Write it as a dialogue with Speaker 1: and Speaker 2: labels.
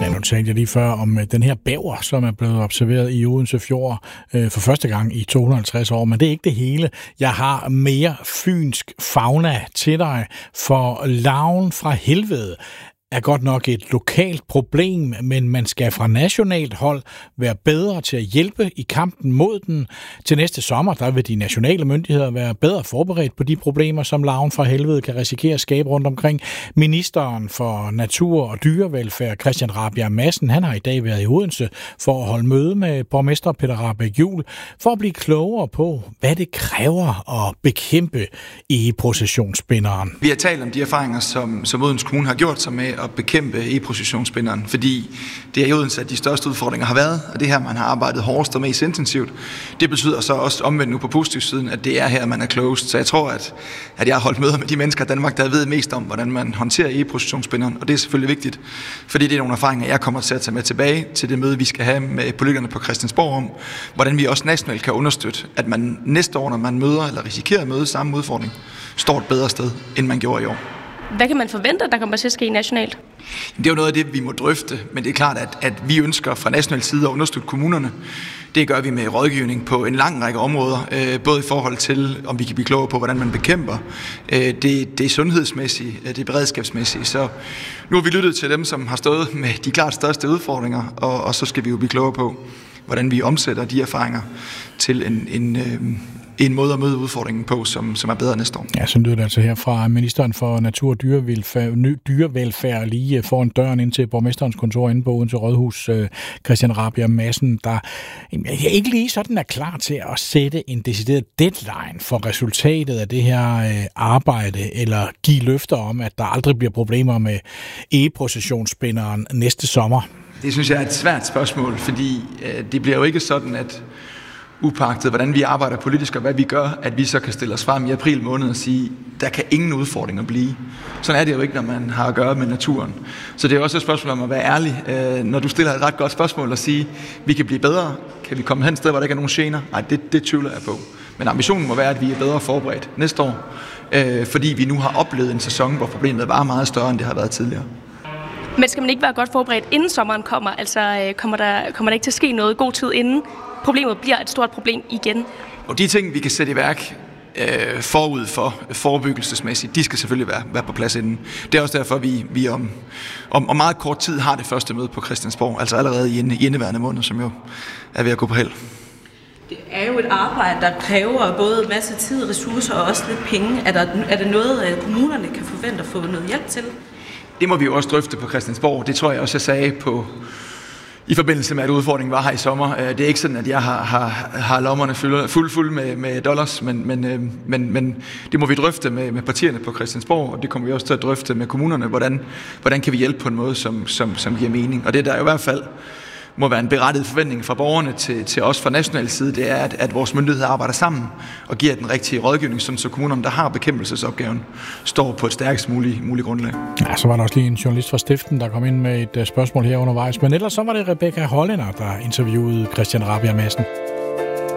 Speaker 1: Ja, nu talte jeg lige før om den her bæver, som er blevet observeret i Odense Fjord for første gang i 250 år, men det er ikke det hele. Jeg har mere fynsk fauna til dig, for larven fra helvede er godt nok et lokalt problem, men man skal fra nationalt hold være bedre til at hjælpe i kampen mod den. Til næste sommer, der vil de nationale myndigheder være bedre forberedt på de problemer, som larven fra helvede kan risikere at skabe rundt omkring. Ministeren for Natur og Dyrevelfærd, Christian Rabjerg Madsen, han har i dag været i Odense for at holde møde med borgmester Peter Rahbæk Juel, for at blive klogere på, hvad det kræver at bekæmpe egeprocessionsspinderen.
Speaker 2: Vi har talt om de erfaringer, som Odense Kommune har gjort sig med at bekæmpe egeprocessionsspinderen, fordi det er i Odense, at de største udfordringer har været, og det her, man har arbejdet hårdest og mest intensivt. Det betyder så også omvendt nu på positivsiden, at det er her, man er klogest. Så jeg tror, at jeg har holdt møder med de mennesker i Danmark, der ved mest om, hvordan man håndterer egeprocessionsspinderen, og det er selvfølgelig vigtigt, fordi det er nogle erfaringer, jeg kommer til at tage med tilbage til det møde, vi skal have med politikerne på Christiansborg om, hvordan vi også nationalt kan understøtte, at man næste år, når man møder eller risikerer at møde samme udfordring, står et bedre sted, end man gjorde i år.
Speaker 3: Hvad kan man forvente, der kommer til at ske nationalt?
Speaker 2: Det er jo noget af det, vi må drøfte, men det er klart, at vi ønsker fra national side at understøtte kommunerne. Det gør vi med rådgivning på en lang række områder, både i forhold til, om vi kan blive klogere på, hvordan man bekæmper det sundhedsmæssige, det beredskabsmæssige. Så nu har vi lyttet til dem, som har stået med de klart største udfordringer, og så skal vi jo blive klogere på, hvordan vi omsætter de erfaringer til en måde at møde udfordringen på, som er bedre næste år.
Speaker 1: Ja, så lyder det altså her fra ministeren for Natur og Dyrevelfærd lige foran døren ind til borgmesterens kontor inde på Odense Rådhus, Christian Rabjerg Madsen, der ikke lige sådan er klar til at sætte en decideret deadline for resultatet af det her arbejde, eller give løfter om, at der aldrig bliver problemer med egeprocessionsspinderen næste sommer.
Speaker 2: Det synes jeg er et svært spørgsmål, fordi det bliver jo ikke sådan, at upagtet, hvordan vi arbejder politisk og hvad vi gør, at vi så kan stille os frem i april måned og sige, der kan ingen udfordringer blive. Sådan er det jo ikke, når man har at gøre med naturen. Så det er også et spørgsmål om at være ærlig. Når du stiller et ret godt spørgsmål og siger, vi kan blive bedre, kan vi komme hen et sted, hvor der ikke er nogen gener? Nej, det tvivler jeg på. Men ambitionen må være, at vi er bedre forberedt næste år, fordi vi nu har oplevet en sæson, hvor problemet var meget større, end det har været tidligere.
Speaker 3: Men skal man ikke være godt forberedt, inden sommeren kommer? Altså kommer der ikke til at ske noget god tid inden problemet bliver et stort problem igen?
Speaker 2: Og de ting, vi kan sætte i værk forud for forebyggelsesmæssigt, de skal selvfølgelig være på plads inden. Det er også derfor, vi om meget kort tid har det første møde på Christiansborg, altså allerede i indeværende måned, som jo er ved at gå på held.
Speaker 4: Det er jo et arbejde, der kræver både en masse tid, ressourcer og også lidt penge. Er der noget, kommunerne kan forvente at få noget hjælp til?
Speaker 2: Det må vi jo også drøfte på Christiansborg. Det tror jeg også, jeg sagde i forbindelse med, at udfordringen var her i sommer. Det er ikke sådan, at jeg har lommerne fuld med dollars, men det må vi drøfte med partierne på Christiansborg, og det kommer vi også til at drøfte med kommunerne, hvordan kan vi hjælpe på en måde, som giver mening. Og det der i hvert fald må være en berettiget forventning fra borgerne til os fra national side, det er, at vores myndigheder arbejder sammen og giver den rigtige rådgivning, så kommunerne, der har bekæmpelsesopgaven, står på et stærkest muligt grundlag.
Speaker 1: Ja, så var der også lige en journalist fra Stiften, der kom ind med et spørgsmål her undervejs, men ellers så var det Rebecca Hollænder, der interviewede Christian Rabjerg Madsen.